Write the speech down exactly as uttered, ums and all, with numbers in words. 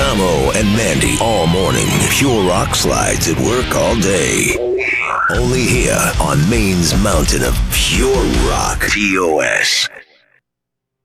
Samo and Mandy all morning. Pure rock slides at work all day. Only here on Maine's mountain of pure rock. T O S.